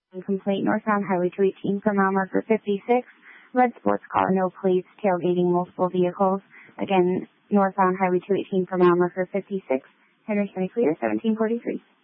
Complaint northbound Highway 218 for mile marker 56. Red sports car, no plates, tailgating multiple vehicles. Again, northbound Highway 218 for mile marker 56. Henry County Clear, 1743.